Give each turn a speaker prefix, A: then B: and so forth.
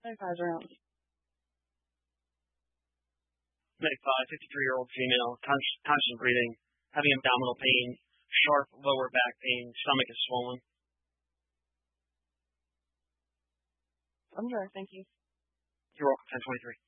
A: 25 rounds.
B: Medic 5, 53-year-old female, constant breathing, having abdominal pain, sharp lower back pain, stomach is swollen.
A: I'm sure, thank you.
B: You're welcome, 1023.